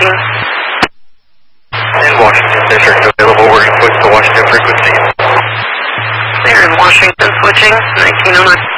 switching. In Washington District available, we're going to switch to Washington frequency. There in Washington switching, 1909.